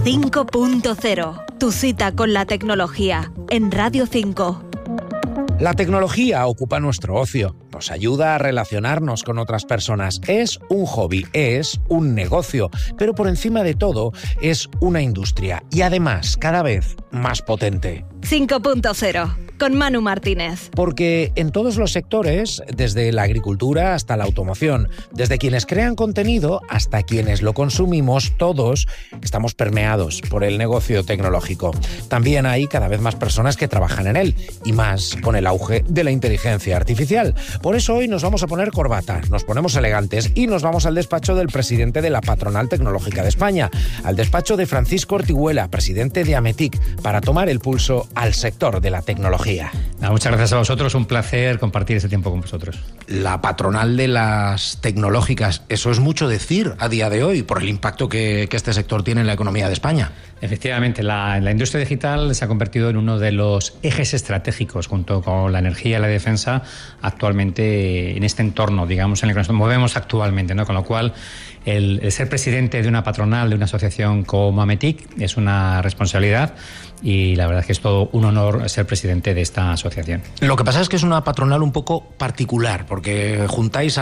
5.0, tu cita con la tecnología, en Radio 5. La tecnología ocupa nuestro ocio, nos ayuda a relacionarnos con otras personas. Es un hobby, es un negocio, pero por encima de todo es una industria y además cada vez más potente. 5.0, con Manu Martínez. Porque en todos los sectores, desde la agricultura hasta la automoción, desde quienes crean contenido hasta quienes lo consumimos, todos estamos permeados por el negocio tecnológico. También hay cada vez más personas que trabajan en él, y más con el auge de la inteligencia artificial. Por eso hoy nos vamos a poner corbata, nos ponemos elegantes y nos vamos al despacho del presidente de la Patronal Tecnológica de España, al despacho de Francisco Ortiguela, presidente de Ametic, para tomar el pulso al sector de la tecnología. Muchas gracias a vosotros, un placer compartir este tiempo con vosotros. La patronal de las tecnológicas, eso es mucho decir a día de hoy por el impacto que este sector tiene en la economía de España. Efectivamente, la industria digital se ha convertido en uno de los ejes estratégicos junto con la energía y la defensa actualmente en este entorno, digamos, en el que nos movemos actualmente, ¿no? Con lo cual, el ser presidente de una patronal, de una asociación como Ametic, es una responsabilidad y la verdad es que es todo un honor ser presidente de esta asociación. Lo que pasa es que es una patronal un poco particular, porque juntáis a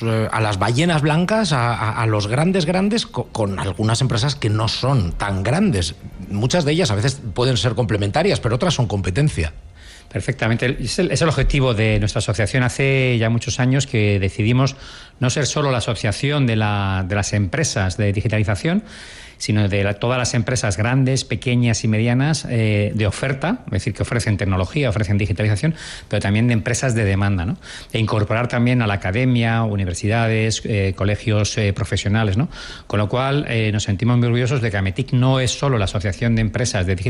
las ballenas blancas, a los grandes con algunas empresas que no son tan grandes. Muchas de ellas a veces pueden ser complementarias, pero otras son competencia. Perfectamente. Es el objetivo de nuestra asociación. Hace ya muchos años que decidimos no ser solo la asociación de las empresas de digitalización, sino de todas las empresas grandes, pequeñas y medianas de oferta, es decir, que ofrecen tecnología, ofrecen digitalización, pero también de empresas de demanda, ¿no? E incorporar también a la academia, universidades, colegios profesionales, ¿no? Con lo cual nos sentimos muy orgullosos de que Ametic no es solo la asociación de empresas de digitalización,